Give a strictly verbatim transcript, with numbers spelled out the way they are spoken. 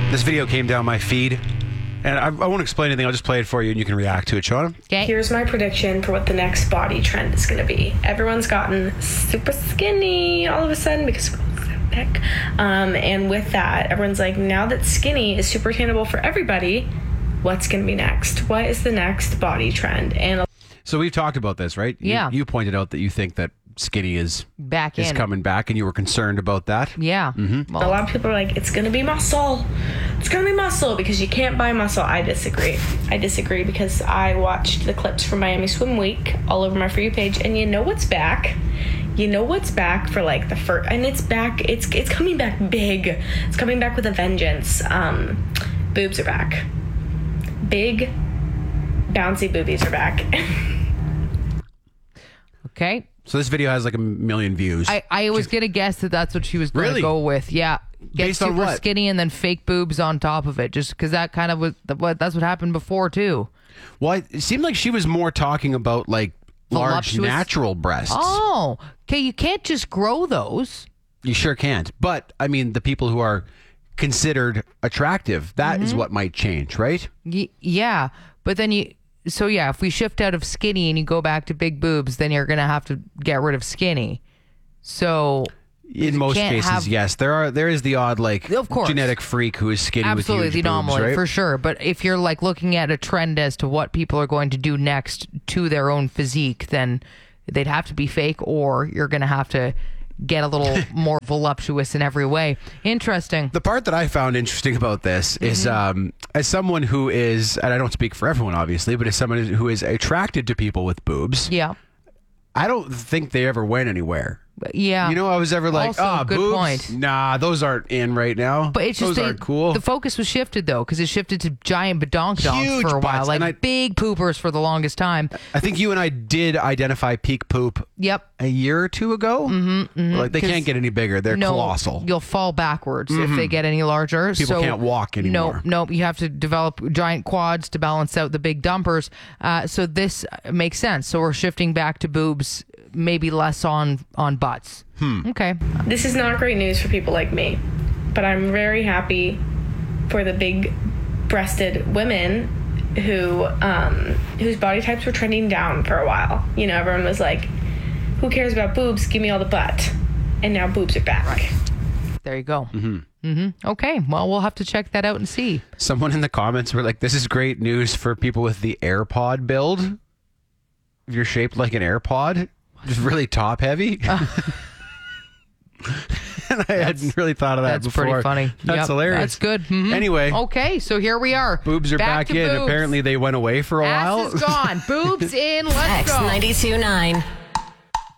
This video came down my feed, and I, I won't explain anything. I'll just play it for you, and you can react to it, Shauna. Okay. Here's my prediction for what the next body trend is going to be. Everyone's gotten super skinny all of a sudden because heck. Um, and with that, everyone's like, now that skinny is super attainable for everybody, what's going to be next? What is the next body trend? And So we've talked about this, right? Yeah. You, you pointed out that you think that skinny is Back is in. coming back, and you were concerned about that. Yeah. Mm-hmm. a lot of people are like, it's going to be muscle. It's going to be muscle because you can't buy muscle. I disagree. I disagree because I watched the clips from Miami Swim Week all over my For You page, and you know what's back? You know what's back for like the first, and it's back, it's it's coming back big. It's coming back with a vengeance. Um, boobs are back. Big, bouncy boobies are back. Okay. So this video has like a million views. I, I was going to guess that that's what she was going to Really? go with. Yeah. Get Based on super what? skinny and then fake boobs on top of it. Just because that kind of was what that's what happened before, too. well, it seemed like she was more talking about like large Voluptuous- natural breasts. Oh. Okay. You can't just grow those. You sure can't. But I mean, the people who are considered attractive, that is Mm-hmm. what might change, right? Y- yeah. But then you. So, yeah, if we shift out of skinny and you go back to big boobs, then you're going to have to get rid of skinny. So. In most can't cases, have- yes. There are there is the odd like Of course. genetic freak who is skinny Absolutely with the huge boobs, anomaly, right? for sure. But if you're like looking at a trend as to what people are going to do next to their own physique, then they'd have to be fake, or you're going to have to get a little more voluptuous in every way. Interesting. The part that I found interesting about this is, Mm-hmm. um, as someone who is, and I don't speak for everyone, obviously, but as someone who is attracted to people with boobs, Yeah. I don't think they ever went anywhere. Yeah. You know, I was ever like, Also, ah, good boobs? point. Nah, those aren't in right now. But it's just those they, aren't cool. The focus was shifted though, because it shifted to giant badonkadonks Huge for a while, butts, like and I- big poopers for the longest time. I think you and I did identify peak poop Yep. a year or two ago. Mm-hmm, like they 'Cause can't get any bigger. They're no, colossal. You'll fall backwards if they get any larger. People so, can't walk anymore. No, no, you have to develop giant quads to balance out the big dumpers. Uh, so this makes sense. So we're shifting back to boobs, maybe less on on butts. Hmm. Okay. This is not great news for people like me, but I'm very happy for the big-breasted women who um, whose body types were trending down for a while. You know, everyone was like, "Who cares about boobs? Give me all the butt." And now boobs are back. Right. There you go. Mm-hmm. Mm-hmm. Okay. Well, we'll have to check that out and see. Someone in the comments were like, "This is great news for people with the AirPod build. If you're shaped like an AirPod, just really top heavy." Uh. And I hadn't really thought of that That's before. pretty funny. That's Yep, hilarious. That's good. Mhm. Anyway. Okay, so here we are. Boobs are back, to in. boobs. Apparently they went away for a Ass while. is gone. Boobs in. Let's X go. ninety-two point nine.